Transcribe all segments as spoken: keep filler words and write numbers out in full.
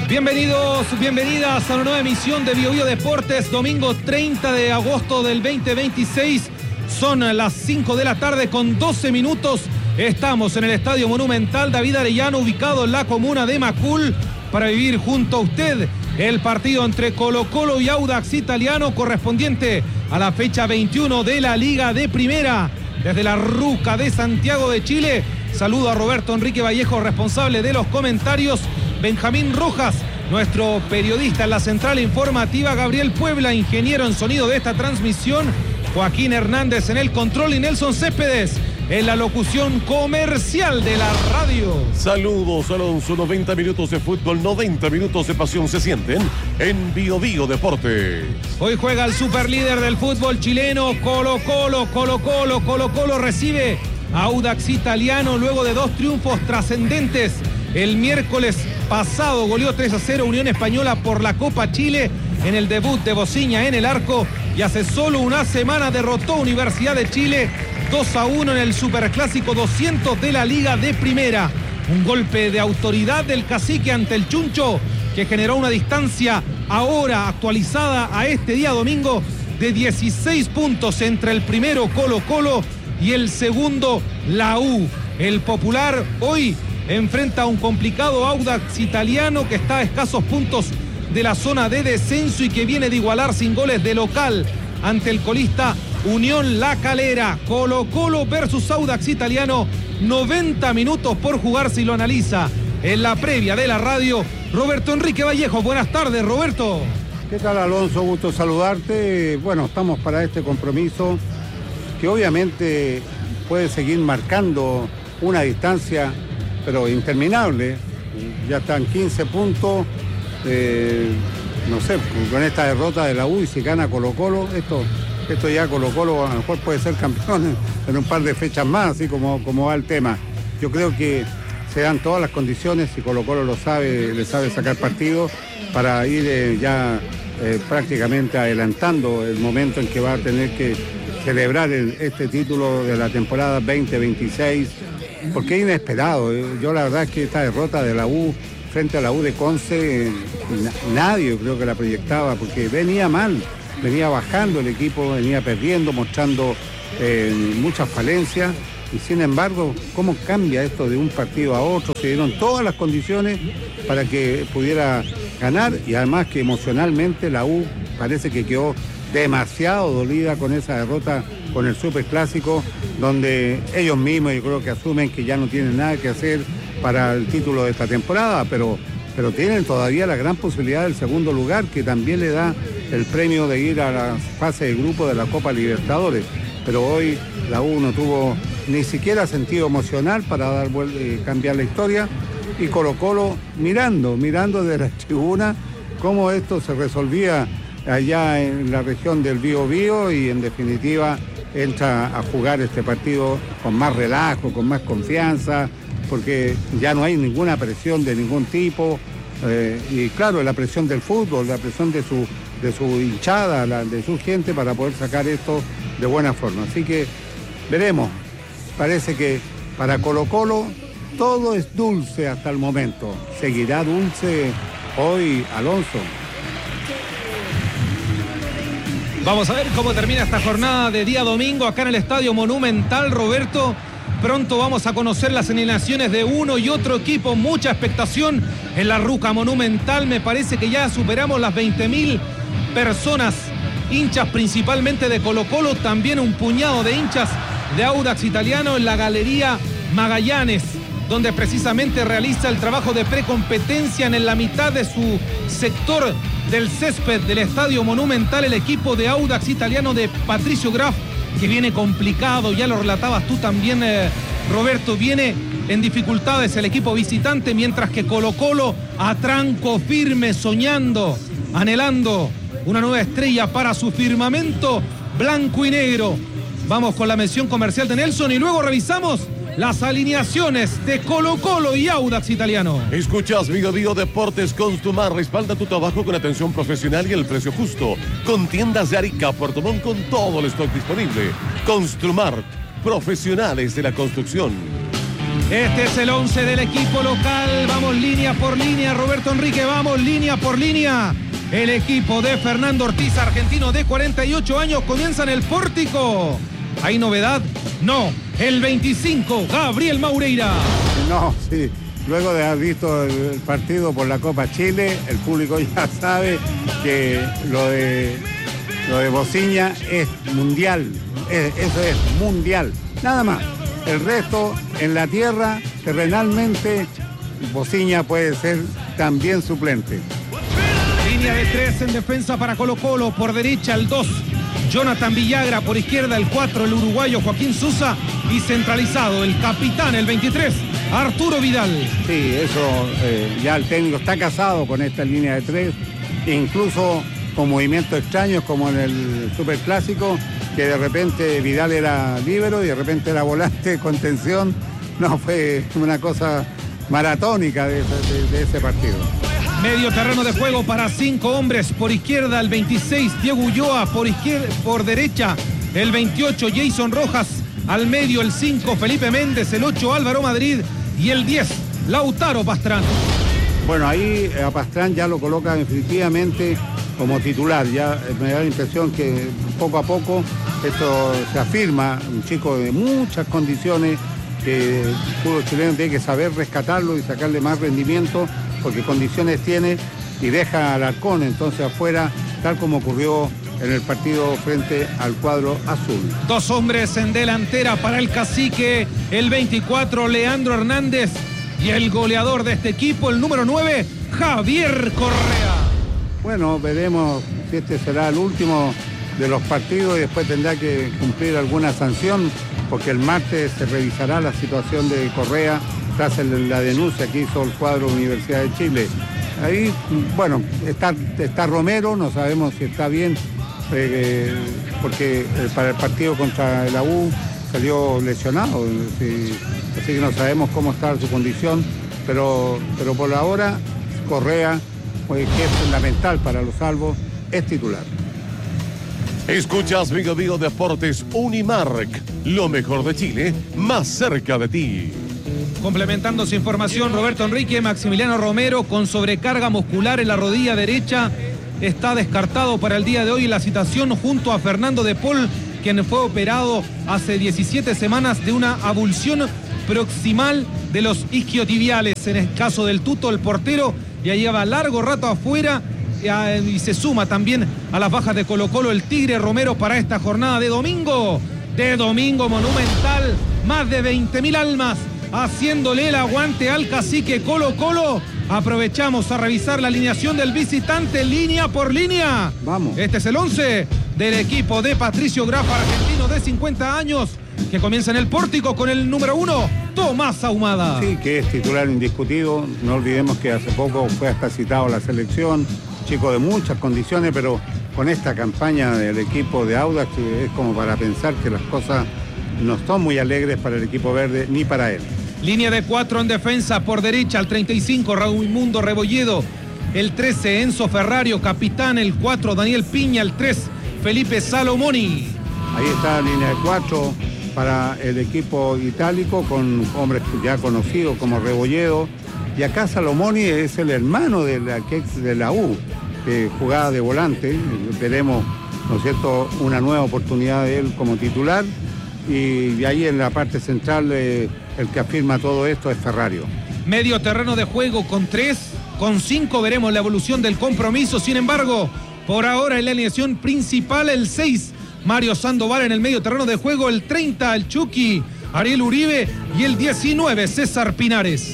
Bienvenidos, bienvenidas a una nueva emisión de Bio Bio Deportes, domingo treinta de agosto del veinte veintiséis. Son las cinco de la tarde con doce minutos. Estamos en el Estadio Monumental David Arellano, ubicado en la comuna de Macul, para vivir junto a usted el partido entre Colo-Colo y Audax Italiano, correspondiente a la fecha veintiuno de la Liga de Primera. Desde la Ruca de Santiago de Chile, saludo a Roberto Enrique Vallejo, responsable de los comentarios, Benjamín Rojas, nuestro periodista en la central informativa, Gabriel Puebla, ingeniero en sonido de esta transmisión, Joaquín Hernández en el control y Nelson Céspedes en la locución comercial de la radio. Saludos, Alonso. noventa minutos de fútbol, noventa minutos de pasión se sienten en Bio Bio Deportes. Hoy juega el superlíder del fútbol chileno, Colo-Colo, Colo-Colo, Colo-Colo recibe a Audax Italiano luego de dos triunfos trascendentes. El miércoles pasado goleó tres a cero Unión Española por la Copa Chile en el debut de Bociña en el arco, y hace solo una semana derrotó Universidad de Chile dos a uno en el Superclásico doscientos de la Liga de Primera. Un golpe de autoridad del cacique ante el Chuncho que generó una distancia ahora actualizada a este día domingo de dieciséis puntos entre el primero Colo-Colo y el segundo la U. El Popular hoy enfrenta a un complicado Audax Italiano que está a escasos puntos de la zona de descenso y que viene de igualar sin goles de local ante el colista Unión La Calera. Colo-Colo versus Audax Italiano, noventa minutos por jugar si lo analiza en la previa de la radio Roberto Enrique Vallejo. Buenas tardes, Roberto. ¿Qué tal, Alonso? Gusto saludarte. Bueno, estamos para este compromiso que obviamente puede seguir marcando una distancia, pero interminable. Ya están quince puntos. Eh, no sé, con esta derrota de la U y si gana Colo-Colo, esto, esto ya Colo-Colo a lo mejor puede ser campeón en un par de fechas más, así como, como va el tema. Yo creo que se dan todas las condiciones, y Colo-Colo lo sabe, le sabe sacar partido para ir eh, ya eh, prácticamente adelantando el momento en que va a tener que celebrar el, este título de la temporada veinte veintiséis, porque es inesperado. Yo la verdad es que esta derrota de la U frente a la U de Conce, nadie creo que la proyectaba, porque venía mal, venía bajando el equipo, venía perdiendo, mostrando eh, muchas falencias, y sin embargo, ¿cómo cambia esto de un partido a otro? Se dieron todas las condiciones para que pudiera ganar, y además que emocionalmente la U parece que quedó demasiado dolida con esa derrota con el Superclásico, donde ellos mismos yo creo que asumen que ya no tienen nada que hacer para el título de esta temporada, pero, pero tienen todavía la gran posibilidad del segundo lugar, que también le da el premio de ir a la fase de grupo de la Copa Libertadores. Pero hoy la U no tuvo ni siquiera sentido emocional para dar eh, cambiar la historia, y Colo-Colo mirando, mirando desde la tribuna cómo esto se resolvía allá en la región del Bío Bío, y en definitiva entra a jugar este partido con más relajo, con más confianza, porque ya no hay ninguna presión de ningún tipo, eh, y claro, la presión del fútbol, la presión de su, de su hinchada, la, de su gente, para poder sacar esto de buena forma. Así que veremos. Parece que para Colo-Colo todo es dulce hasta el momento. ¿Seguirá dulce hoy, Alonso? Vamos a ver cómo termina esta jornada de día domingo acá en el Estadio Monumental, Roberto. Pronto vamos a conocer las alineaciones de uno y otro equipo. Mucha expectación en la Ruca Monumental. Me parece que ya superamos las veinte mil personas, hinchas principalmente de Colo-Colo, también un puñado de hinchas de Audax Italiano en la Galería Magallanes, donde precisamente realiza el trabajo de precompetencia en la mitad de su sector del césped del Estadio Monumental el equipo de Audax Italiano de Patricio Graf, que viene complicado, ya lo relatabas tú también, eh, Roberto, viene en dificultades el equipo visitante, mientras que Colo-Colo a tranco firme, soñando, anhelando una nueva estrella para su firmamento blanco y negro. Vamos con la mención comercial de Nelson y luego revisamos las alineaciones de Colo-Colo y Audax Italiano. Escuchas Bio Bio Deportes. Construmar respalda tu trabajo con atención profesional y el precio justo. Con tiendas de Arica, Puerto Montt, con todo el stock disponible. Construmar, profesionales de la construcción. Este es el once del equipo local. Vamos línea por línea. Roberto Enrique, vamos línea por línea. El equipo de Fernando Ortiz, argentino de cuarenta y ocho años, comienza en el pórtico. ¿Hay novedad? No. El veinticinco, Gabriel Maureira. No, sí. Luego de haber visto el partido por la Copa Chile, el público ya sabe que lo de, lo de Bociña es mundial. Es, eso es mundial. Nada más. El resto, en la tierra, terrenalmente, Bociña puede ser también suplente. Línea de tres en defensa para Colo Colo. Por derecha el dos, Jonathan Villagra. Por izquierda el cuatro, el uruguayo Joaquín Susa. Y centralizado el capitán, el veintitrés, Arturo Vidal. Sí, eso eh, ya el técnico está casado con esta línea de tres. Incluso con movimientos extraños como en el Superclásico, que de repente Vidal era líbero y de repente era volante, contención. No, fue una cosa maratónica de, de, de ese partido. Medio terreno de juego para cinco hombres. Por izquierda el veintiséis, Diego Ulloa. Por izquierda, por derecha el veintiocho, Jason Rojas. Al medio el cinco, Felipe Méndez. El ocho, Álvaro Madrid. Y el diez, Lautaro Pastrán. Bueno, ahí a Pastrán ya lo coloca definitivamente como titular. Ya me da la impresión que poco a poco esto se afirma. Un chico de muchas condiciones, que el fútbol chileno tiene que saber rescatarlo y sacarle más rendimiento, porque condiciones tiene, y deja al Arcón entonces afuera, tal como ocurrió en el partido frente al cuadro azul. Dos hombres en delantera para el cacique, el veinticuatro, Leandro Hernández, y el goleador de este equipo, el número nueve, Javier Correa. Bueno, veremos si este será el último de los partidos y después tendrá que cumplir alguna sanción, porque el martes se revisará la situación de Correa tras el, la denuncia que hizo el cuadro Universidad de Chile. Ahí, bueno, está, está Romero, no sabemos si está bien, eh, porque para el partido contra el A U salió lesionado, sí, así que no sabemos cómo está su condición, pero, pero por ahora Correa, pues, que es fundamental para los salvos, es titular. Escuchas Vigo Vigo Deportes Unimark, lo mejor de Chile, más cerca de ti. Complementando su información, Roberto Enrique, Maximiliano Romero con sobrecarga muscular en la rodilla derecha, está descartado para el día de hoy la citación junto a Fernando de Paul, quien fue operado hace diecisiete semanas de una abulsión proximal de los isquiotibiales. En el caso del Tuto, el portero, ya lleva largo rato afuera, y se suma también a las bajas de Colo Colo el Tigre Romero para esta jornada de domingo, de domingo monumental. Más de veinte mil almas haciéndole el aguante al cacique Colo Colo. Aprovechamos a revisar la alineación del visitante línea por línea. Vamos. Este es el once del equipo de Patricio Grafa, argentino de cincuenta años, que comienza en el pórtico con el número uno, Tomás Ahumada. Sí, que es titular indiscutido. No olvidemos que hace poco fue hasta citado a la selección. Chico de muchas condiciones, pero con esta campaña del equipo de Audax es como para pensar que las cosas no son muy alegres para el equipo verde ni para él. Línea de cuatro en defensa, por derecha el treinta y cinco, Raimundo Rebolledo, el trece, Enzo Ferrario, capitán, el cuatro, Daniel Piña, el tres, Felipe Salomoni. Ahí está la línea de cuatro para el equipo itálico, con hombres ya conocidos como Rebolledo. Y acá Salomoni es el hermano de la, de la U, que jugaba de volante. Veremos, ¿no es cierto?, una nueva oportunidad de él como titular. Y, y ahí en la parte central, eh, el que afirma todo esto es Ferrario. Medio terreno de juego con tres, con cinco veremos la evolución del compromiso. Sin embargo, por ahora en la alineación principal, el seis, Mario Sandoval en el medio terreno de juego, el treinta, el Chucky, Ariel Uribe, y el diecinueve, César Pinares.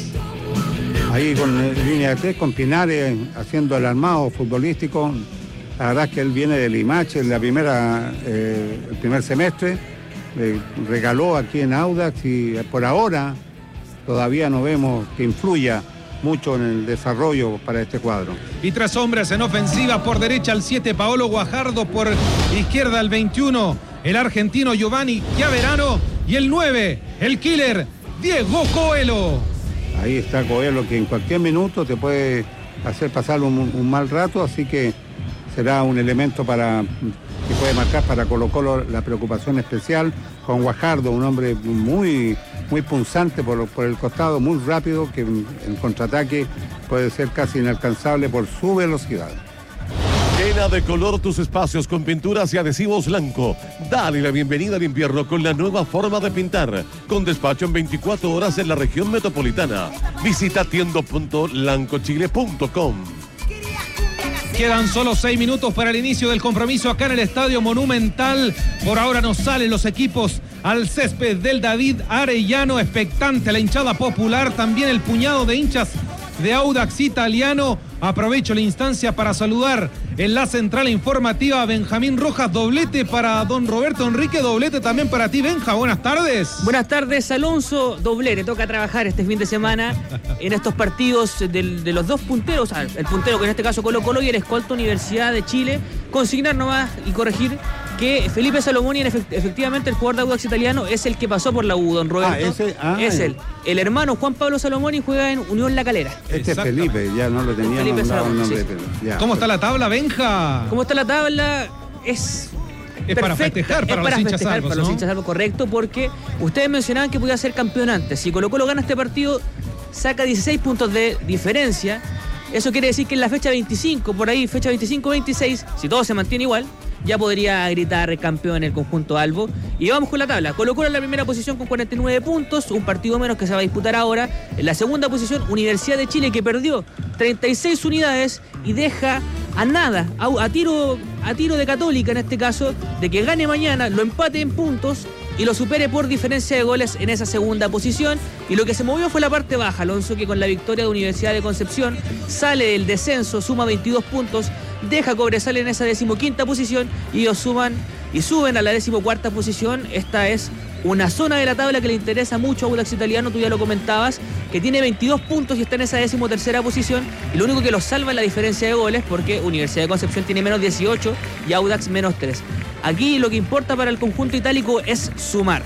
Ahí con línea de tres, con Pinares haciendo el armado futbolístico. La verdad es que él viene de Limache en la primera, eh, el primer semestre, eh, regaló aquí en Audax y por ahora todavía no vemos que influya mucho en el desarrollo para este cuadro. Y tres hombres en ofensiva, por derecha el siete, Paolo Guajardo, por izquierda el veintiuno, el argentino Giovanni Chiaverano, y el nueve, el killer, Diego Coelho. Ahí está Coelho, que en cualquier minuto te puede hacer pasar un, un mal rato, así que será un elemento para que puede marcar para Colo Colo la preocupación especial con Guajardo, un hombre muy muy punzante por, por el costado, muy rápido, que en, en contraataque puede ser casi inalcanzable por su velocidad. Llena de color tus espacios con pinturas y adhesivos Lanco. Dale la bienvenida al invierno con la nueva forma de pintar. Con despacho en veinticuatro horas en la región metropolitana. Visita tiendo punto lanco chile punto com. Quedan solo seis minutos para el inicio del compromiso acá en el Estadio Monumental. Por ahora nos salen los equipos al césped del David Arellano. Expectante la hinchada popular, también el puñado de hinchas de Audax Italiano. Aprovecho la instancia para saludar en la central informativa a Benjamín Rojas. Doblete para don Roberto Enrique, doblete también para ti, Benja. Buenas tardes. Buenas tardes, Alonso. Doblete, toca trabajar este fin de semana en estos partidos de, de los dos punteros, el puntero que en este caso Colo Colo y el escolta Universidad de Chile. Consignar nomás y corregir que Felipe Salomoni, efectivamente el jugador de Audax Italiano, es el que pasó por la U, don Roberto. Ah, ese, ah, es él. El hermano Juan Pablo Salomoni juega en Unión La Calera. Este es Felipe, ya no lo teníamos Felipe dado Salomoni, el nombre. sí. Pero ya. ¿Cómo está la tabla, Benja? ¿Cómo está la tabla? Es... Es para festejar para, es para los hinchas festejar salvos, para los ¿no? hinchas salvos, correcto, porque ustedes mencionaban que podía ser campeón antes. Si Colo Colo gana este partido, saca dieciséis puntos de diferencia. Eso quiere decir que en la fecha veinticinco, por ahí, fecha veinticinco veintiséis, si todo se mantiene igual, ya podría gritar campeón en el conjunto albo. Y vamos con la tabla. Colo Colo en la primera posición con cuarenta y nueve puntos, un partido menos que se va a disputar ahora. En la segunda posición, Universidad de Chile, que perdió treinta y seis unidades y deja a nada, a, a tiro a tiro de Católica en este caso, de que gane mañana, lo empate en puntos y lo supere por diferencia de goles en esa segunda posición. Y lo que se movió fue la parte baja, Alonso, que con la victoria de Universidad de Concepción sale del descenso, suma veintidós puntos, deja a Cobresal en esa decimoquinta posición y ellos suman y suben a la decimocuarta posición. Esta es una zona de la tabla que le interesa mucho a Audax Italiano, tú ya lo comentabas, que tiene veintidós puntos y está en esa decimotercera posición, y lo único que los salva es la diferencia de goles, porque Universidad de Concepción tiene menos dieciocho y Audax menos tres. Aquí lo que importa para el conjunto itálico es sumar.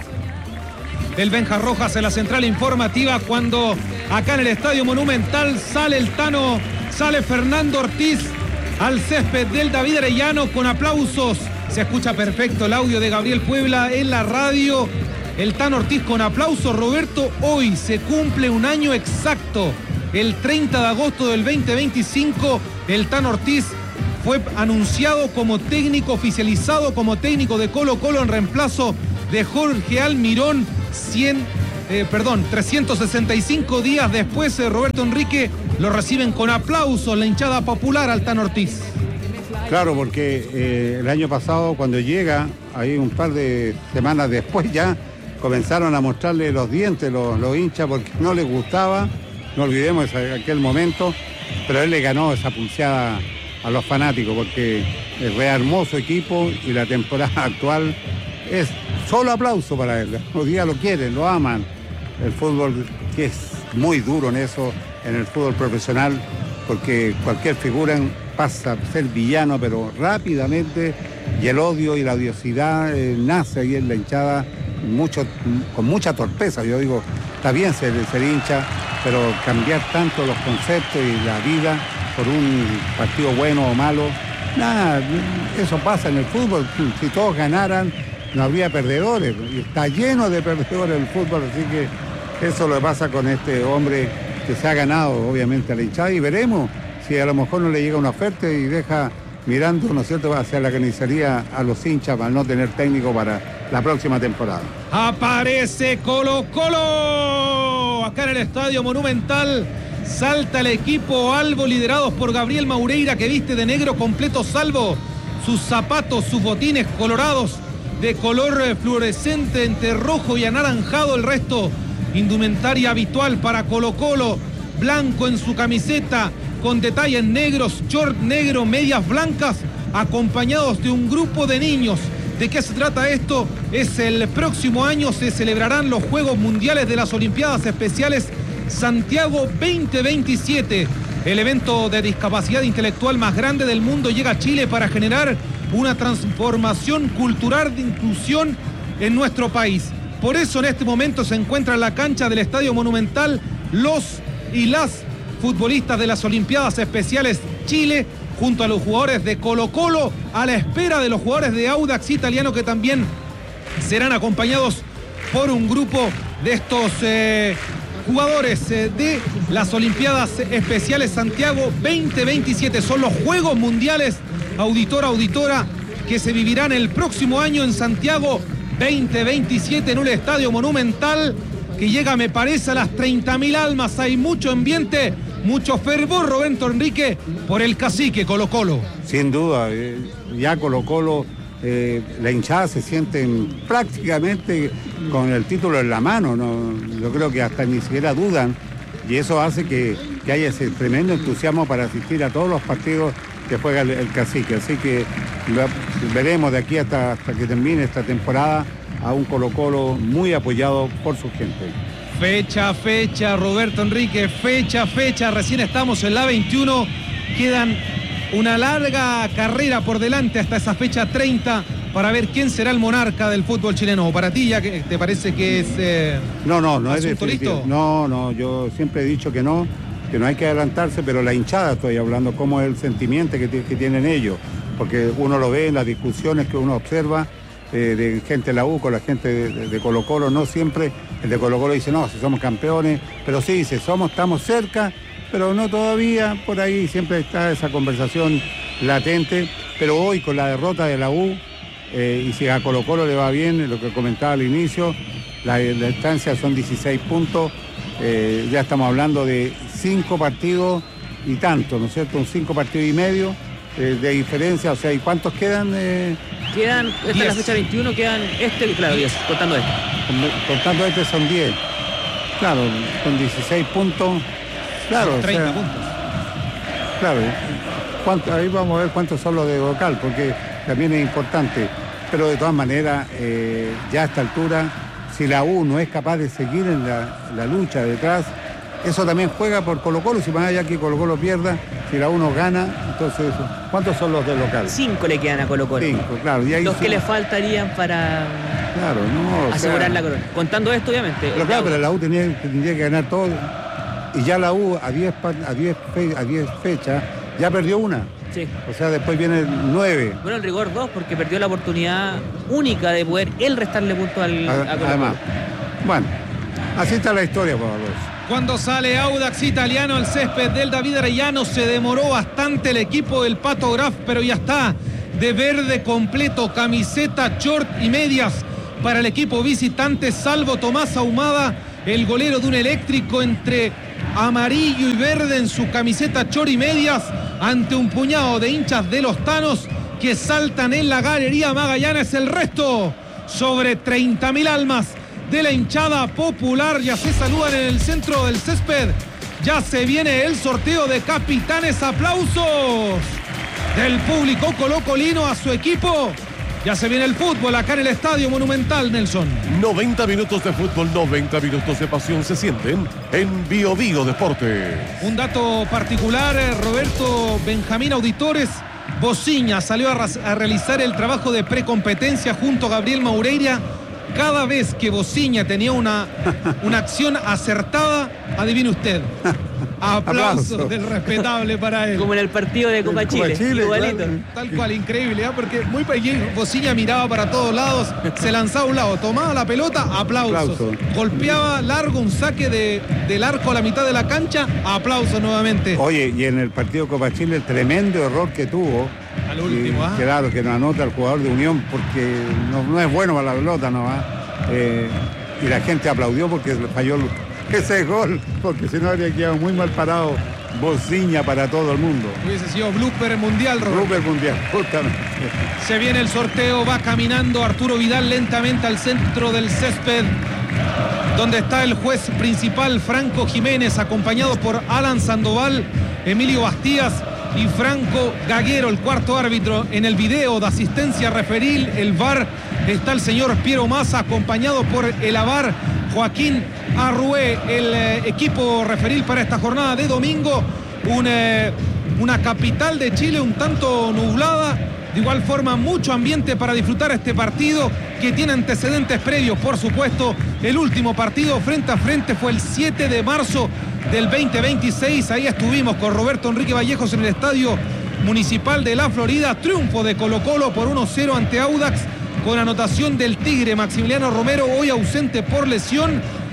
El Benja Rojas en la central informativa, cuando acá en el Estadio Monumental sale el Tano, sale Fernando Ortiz al césped del David Arellano con aplausos. Se escucha perfecto el audio de Gabriel Puebla en la radio. El Tano Ortiz con aplausos. Roberto, hoy se cumple un año exacto. El treinta de agosto del veinte veinticinco, el Tano Ortiz fue anunciado como técnico, oficializado como técnico de Colo Colo en reemplazo de Jorge Almirón. cien, eh, perdón, trescientos sesenta y cinco días después, eh, Roberto Enrique, lo reciben con aplausos la hinchada popular al Tano Ortiz. Claro, porque eh, el año pasado cuando llega, ahí un par de semanas después ya, comenzaron a mostrarle los dientes los, los hinchas porque no les gustaba, no olvidemos aquel momento, pero él le ganó esa pulseada a los fanáticos porque rearmó su equipo y la temporada actual es solo aplauso para él. Los días lo quieren, lo aman. El fútbol, que es muy duro en eso, en el fútbol profesional, porque cualquier figura pasa a ser villano, pero rápidamente, y el odio y la odiosidad eh, nace ahí en la hinchada mucho, con mucha torpeza. Yo digo, está bien ser, ser hincha, pero cambiar tanto los conceptos y la vida por un partido bueno o malo, nada, eso pasa en el fútbol. Si todos ganaran, no habría perdedores, y está lleno de perdedores el fútbol, así que eso lo que pasa con este hombre que se ha ganado obviamente a la hinchada, y veremos si a lo mejor no le llega una oferta y deja mirando, ¿no es cierto?, hacia la carnicería a los hinchas para no tener técnico para la próxima temporada. Aparece Colo Colo acá en el Estadio Monumental. Salta el equipo albo liderados por Gabriel Maureira, que viste de negro completo, salvo sus zapatos, sus botines colorados de color fluorescente entre rojo y anaranjado. El resto indumentaria habitual para Colo Colo, blanco en su camiseta con detalles negros, short negro, medias blancas, acompañados de un grupo de niños. ¿De qué se trata esto? Es el próximo año se celebrarán los Juegos Mundiales de las Olimpiadas Especiales Santiago veinte veintisiete. El evento de discapacidad intelectual más grande del mundo llega a Chile para generar una transformación cultural de inclusión en nuestro país. Por eso en este momento se encuentra en la cancha del Estadio Monumental los y las futbolistas de las Olimpiadas Especiales Chile, junto a los jugadores de Colo Colo, a la espera de los jugadores de Audax Italiano, que también serán acompañados por un grupo de estos eh, jugadores eh, de las Olimpiadas Especiales Santiago veinte veintisiete. Son los Juegos Mundiales, auditora, auditora, que se vivirán el próximo año en Santiago veinte veintisiete en un estadio monumental que llega, me parece, a las treinta mil almas. Hay mucho ambiente, mucho fervor, Roberto Enrique, por el cacique Colo Colo. Sin duda, eh, ya Colo Colo, eh, la hinchada se sienten prácticamente con el título en la mano, ¿no? Yo creo que hasta ni siquiera dudan, y eso hace que, que haya ese tremendo entusiasmo para asistir a todos los partidos que juega el, el cacique. Así que lo, veremos de aquí hasta, hasta que termine esta temporada a un Colo Colo muy apoyado por su gente. Fecha, fecha, Roberto Enrique, fecha, fecha, recién estamos en la veintiuno, quedan una larga carrera por delante hasta esa fecha treinta para ver quién será el monarca del fútbol chileno. Para ti, ya que te parece que es eh, no, no, no es asunto definitivo. listo. No, no, yo siempre he dicho que no, que no hay que adelantarse, pero la hinchada estoy hablando, cómo es el sentimiento que, que tienen ellos, porque uno lo ve en las discusiones que uno observa, Eh, de gente de la U con la gente de, de, de Colo Colo. No siempre el de Colo Colo dice, no, si somos campeones, pero sí dice, somos, estamos cerca, pero no todavía. Por ahí siempre está esa conversación latente, pero hoy con la derrota de la U, eh, y si a Colo Colo le va bien, lo que comentaba al inicio, la, la distancia son dieciséis puntos, eh, ya estamos hablando de cinco partidos y tanto, ¿no es cierto? Un cinco partidos y medio eh, de diferencia. O sea, ¿y cuántos quedan? Eh, Quedan, esta es la fecha veintiuno, quedan este, claro, diez, contando este. Contando este son diez. Claro, con dieciséis puntos. Claro, treinta o sea, puntos. Claro, ¿cuánto, ahí vamos a ver cuántos son los de local, porque también es importante. Pero de todas maneras, eh, ya a esta altura, si la U no es capaz de seguir en la, la lucha detrás, eso también juega por Colo Colo. Si más allá que Colo Colo pierda, si la U no gana, entonces, ¿cuántos son los de local? Cinco le quedan a Colo Colo. Cinco, claro. Y ahí Los sí, que le faltarían para claro, no, o asegurar sea, la corona. Contando esto, obviamente. Pero claro, pero la U tenía, tendría que ganar todo. Y ya la U a diez a diez fe, a diez fechas ya perdió una. Sí. O sea, después viene nueve. Bueno, en rigor dos, porque perdió la oportunidad única de poder él restarle puntos al a Colo Colo. Además. Bueno, así está la historia, por favor. Cuando sale Audax Italiano al césped del David Arellano, se demoró bastante el equipo del Pato Graf, pero ya está de verde completo, camiseta, short y medias para el equipo visitante, salvo Tomás Ahumada, el golero de un eléctrico, entre amarillo y verde en su camiseta, short y medias, ante un puñado de hinchas de los Tanos que saltan en la Galería Magallanes. El resto, sobre treinta mil almas de la hinchada popular, ya se saludan en el centro del césped. Ya se viene el sorteo de capitanes. Aplausos del público colocolino a su equipo. Ya se viene el fútbol acá en el Estadio Monumental, Nelson. noventa minutos de fútbol, noventa minutos de pasión se sienten en Bio Bio Deportes. Un dato particular, Roberto Benjamín, auditores. Bociña salió a, a realizar el trabajo de precompetencia junto a Gabriel Maureira. Cada vez que Bociña tenía una, una acción acertada, adivine usted, aplausos Aplauso. del respetable para él. Como en el partido de Copa Copa Chile, Chile, igualito. claro. Tal cual, increíble, ¿eh? Porque muy pequeño, Bociña miraba para todos lados, se lanzaba a un lado, tomaba la pelota, aplausos. Aplauso. Golpeaba largo un saque de, del arco a la mitad de la cancha, aplausos nuevamente. Oye, y en el partido Copa Chile, el tremendo error que tuvo, Al último, y, ¿ah? claro, que no anota el jugador de Unión porque no, no es bueno para la pelota, ¿no? ¿Ah? Eh, y la gente aplaudió porque falló ese gol, porque si no habría quedado muy mal parado Bociña para todo el mundo. Hubiese sido blooper mundial, Roberto. Rupert Mundial, justamente. Se viene el sorteo, va caminando Arturo Vidal lentamente al centro del césped, donde está el juez principal, Franco Jiménez, acompañado por Alan Sandoval, Emilio Bastías y Franco Gaguero, el cuarto árbitro. En el video de asistencia referil, el V A R, está el señor Piero Massa, acompañado por el A V A R, Joaquín Arrué. El eh, equipo referil para esta jornada de domingo, un, eh, una capital de Chile un tanto nublada. De igual forma, mucho ambiente para disfrutar este partido que tiene antecedentes previos, por supuesto. El último partido frente a frente fue el siete de marzo del veinte veintiséis. Ahí estuvimos con Roberto Enrique Vallejos en el Estadio Municipal de la Florida. Triunfo de Colo Colo por uno cero ante Audax, con anotación del Tigre Maximiliano Romero, hoy ausente por lesión.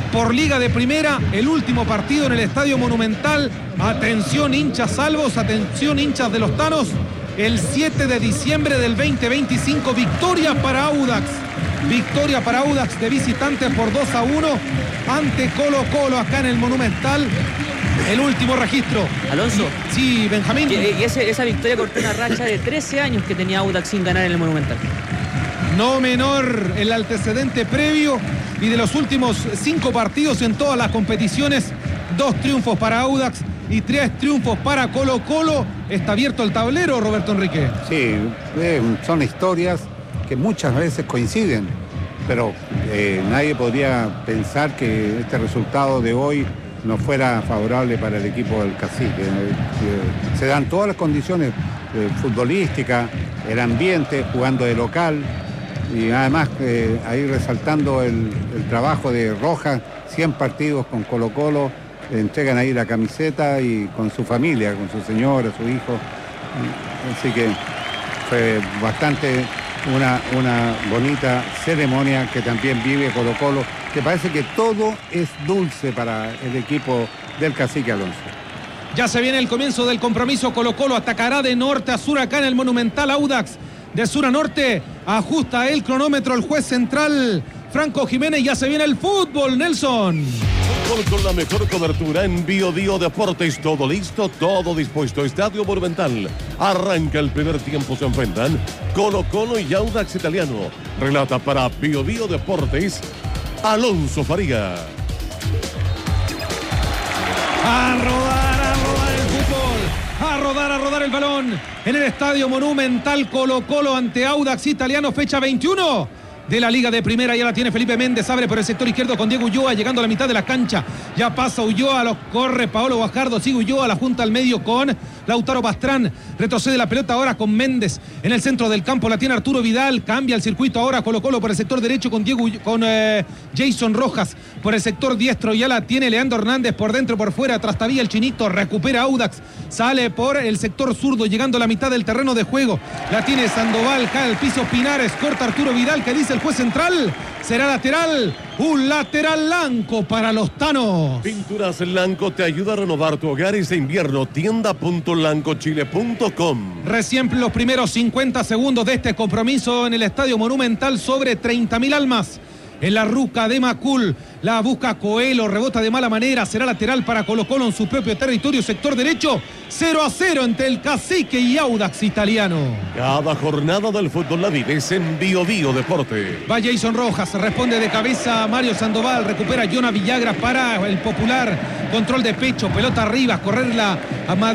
por Liga de Primera, el último partido en el Estadio Monumental. Atención hinchas salvos, atención hinchas de los Tanos. El siete de diciembre del veinte veinticinco, victoria para Audax. Victoria para Audax de visitantes por dos a uno ante Colo Colo acá en el Monumental. El último registro. Alonso. Sí, Benjamín. Y, y ese, esa victoria cortó una racha de trece años que tenía Audax sin ganar en el Monumental. No menor el antecedente previo, y de los últimos cinco partidos en todas las competiciones, dos triunfos para Audax y tres triunfos para Colo Colo. Está abierto el tablero, Roberto Enrique. Sí, eh, son historias que muchas veces coinciden, pero eh, nadie podría pensar que este resultado de hoy no fuera favorable para el equipo del Cacique. Eh, eh, se dan todas las condiciones eh, futbolísticas, el ambiente, jugando de local, y además eh, ahí resaltando el, el trabajo de Rojas, cien partidos con Colo Colo, le entregan ahí la camiseta y con su familia, con su señora, su hijo, así que fue bastante una, una bonita ceremonia que también vive Colo Colo, que parece que todo es dulce para el equipo del Cacique Alonso. Ya se viene el comienzo del compromiso. Colo Colo atacará de norte a sur acá en el Monumental. Audax de sur a norte, ajusta el cronómetro el juez central Franco Jiménez. Ya se viene el fútbol, Nelson. Fútbol con la mejor cobertura en Bio Bio Deportes. Todo listo, todo dispuesto. Estadio Monumental. Arranca el primer tiempo. Se enfrentan Colo Colo y Audax Italiano. Relata para Bio Bio Deportes Alonso Faría. A rodar, a rodar el fútbol. A rodar, a rodar el balón. En el Estadio Monumental, Colo Colo ante Audax Italiano, fecha veintiuno de la Liga de Primera. Ya la tiene Felipe Méndez, abre por el sector izquierdo con Diego Ulloa, llegando a la mitad de la cancha. Ya pasa Ulloa, lo corre Paolo Guajardo, sigue Ulloa, la junta al medio con Lautaro Pastrán. Retrocede la pelota ahora con Méndez. En el centro del campo la tiene Arturo Vidal, cambia el circuito ahora Colo Colo por el sector derecho con Diego con eh, Jason Rojas. Por el sector diestro ya la tiene Leandro Hernández, por dentro, por fuera, Trastavía el Chinito, recupera Audax. Sale por el sector zurdo, llegando a la mitad del terreno de juego. La tiene Sandoval, cae al piso Pinares, corta Arturo Vidal, que dice el juez central. Será lateral, un lateral Lanco para los Tanos. Pinturas Lanco te ayuda a renovar tu hogar este invierno. tienda punto lanco chile punto com. Recién los primeros cincuenta segundos de este compromiso en el Estadio Monumental, sobre treinta mil almas. En la ruca de Macul, la busca Coelho, rebota de mala manera, será lateral para Colo Colo en su propio territorio, sector derecho, cero a cero entre el Cacique y Audax Italiano. Cada jornada del fútbol la vives en Bio Bio Deporte. Va Jason Rojas, responde de cabeza Mario Sandoval, recupera Jonah Villagra para el Popular, control de pecho, pelota arriba, correrla a